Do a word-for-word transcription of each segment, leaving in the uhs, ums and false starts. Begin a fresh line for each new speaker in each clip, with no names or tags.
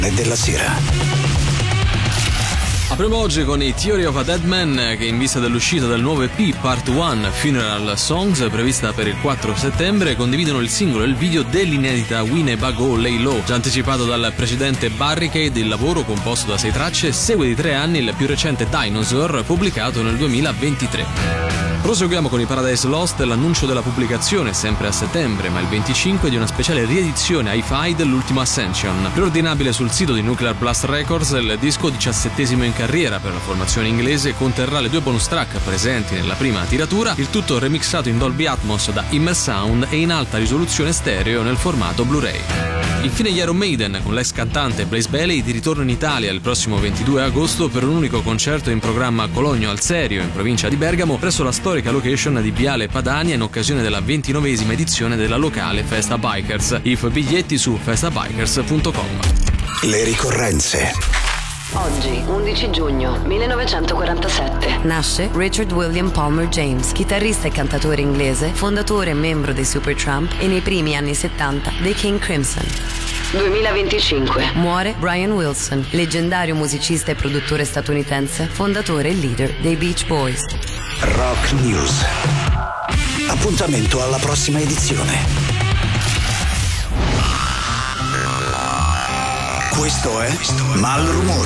della sera.
Apriamo oggi con i Theory of a Dead Man, che in vista dell'uscita del nuovo E P Part uno Funeral Songs, prevista per il quattro settembre, condividono il singolo e il video dell'inedita Winnebago Lay Low. Già anticipato dal precedente Barricade, il lavoro, composto da sei tracce, segue di tre anni il più recente Dinosaur, pubblicato nel duemilaventitré. Proseguiamo con i Paradise Lost e l'annuncio della pubblicazione, sempre a settembre, ma il venticinque, di una speciale riedizione hi-fi dell'ultimo Ascension. Preordinabile sul sito di Nuclear Blast Records, il disco, diciassettesimo in carriera per la formazione inglese, conterrà le due bonus track presenti nella prima tiratura, il tutto remixato in Dolby Atmos da Immer Sound e in alta risoluzione stereo nel formato Blu-ray. Infine gli Iron Maiden, con l'ex cantante Blaze Bayley di ritorno in Italia il prossimo ventidue agosto per un unico concerto in programma a Cologno al Serio, in provincia di Bergamo, presso la storica location di Viale Padania, in occasione della ventinovesima edizione della locale Festa Bikers. I biglietti su festabikers punto com.
Le ricorrenze.
Oggi, undici giugno millenovecentoquarantasette, nasce Richard William Palmer James, chitarrista e cantatore inglese, fondatore e membro dei Supertramp e nei primi anni settanta dei King Crimson. duemilaventicinque, muore Brian Wilson, leggendario musicista e produttore statunitense, fondatore e leader dei Beach Boys.
Rock News. Appuntamento alla prossima edizione. Questo è Mal Rumore.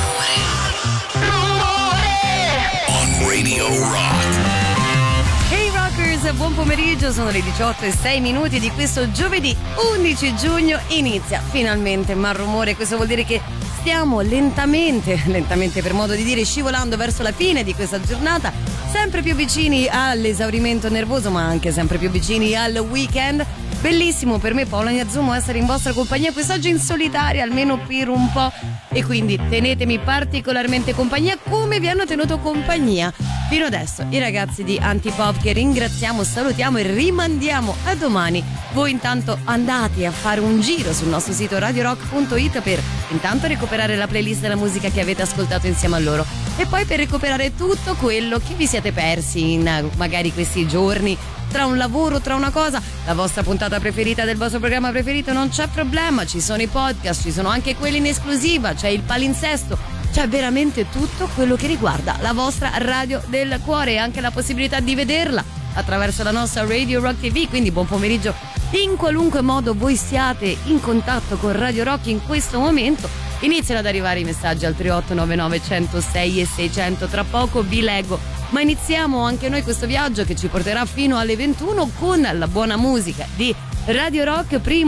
On Radio Rock.
Hey Rockers, buon pomeriggio, sono le diciotto e sei minuti di questo giovedì undici giugno. Inizia finalmente Mal Rumore, questo vuol dire che stiamo lentamente, lentamente per modo di dire, scivolando verso la fine di questa giornata, sempre più vicini all'esaurimento nervoso, ma anche sempre più vicini al weekend. Bellissimo per me, Paola Iazzumo, essere in vostra compagnia quest'oggi in solitaria, almeno per un po', e quindi tenetemi particolarmente compagnia come vi hanno tenuto compagnia fino adesso i ragazzi di Antipop, che ringraziamo, salutiamo e rimandiamo a domani. Voi intanto andate a fare un giro sul nostro sito radio rock punto it per intanto recuperare la playlist della musica che avete ascoltato insieme a loro, e poi per recuperare tutto quello che vi siete persi in magari questi giorni, tra un lavoro, tra una cosa, la vostra puntata preferita del vostro programma preferito, non c'è problema, ci sono i podcast, ci sono anche quelli in esclusiva, c'è il palinsesto, c'è veramente tutto quello che riguarda la vostra radio del cuore, e anche la possibilità di vederla attraverso la nostra Radio Rock T V, quindi buon pomeriggio in qualunque modo voi siate in contatto con Radio Rock in questo momento. Iniziano ad arrivare i messaggi al tre otto nove nove uno zero sei e seicento, tra poco vi leggo, ma iniziamo anche noi questo viaggio che ci porterà fino alle ventuno con la buona musica di Radio Rock. Prima